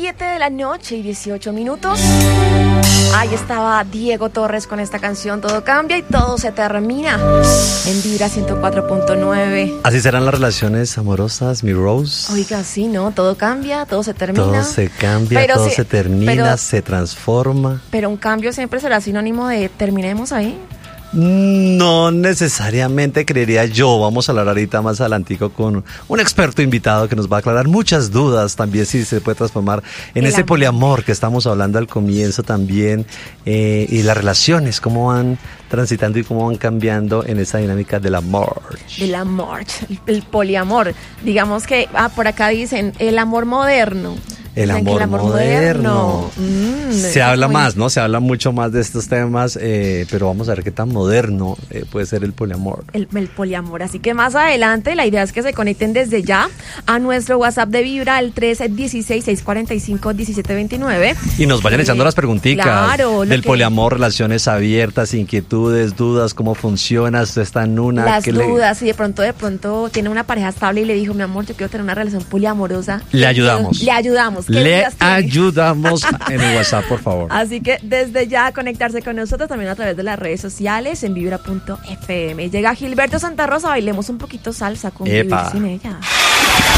7 de la noche y 18 minutos. Ahí estaba Diego Torres con esta canción Todo cambia y todo se termina en Vibra 104.9. Así serán las relaciones amorosas, mi Rose. Oiga, sí, ¿no? Todo cambia, todo se termina. Todo se cambia, pero todo sí, se termina, se transforma. Pero un cambio siempre será sinónimo de terminemos ahí. No necesariamente, creería yo. Vamos a hablar ahorita más adelantico con un experto invitado que nos va a aclarar muchas dudas también, si se puede transformar en ese poliamor que estamos hablando al comienzo también, y las relaciones, cómo van transitando y cómo van cambiando en esa dinámica del amor. Del amor, el poliamor. Digamos que, por acá dicen, el amor moderno. El amor moderno. Se habla más, ¿no? Se habla mucho más de estos temas, pero vamos a ver qué tan moderno puede ser el poliamor. El poliamor. Así que más adelante la idea es que se conecten desde ya a nuestro WhatsApp de Vibra al 316-645-1729. Y nos vayan echando las preguntitas del poliamor, relaciones abiertas, inquietudes, dudas, cómo funciona, usted está en una... Las dudas, si de pronto tiene una pareja estable y le dijo, mi amor, yo quiero tener una relación poliamorosa. Le ayudamos. Le ayudamos. Le ayudamos en el WhatsApp, por favor. Así que desde ya conectarse con nosotros también a través de las redes sociales en vibra.fm. Llega Gilberto Santa Rosa, bailemos un poquito salsa con Vivir Sin Ella.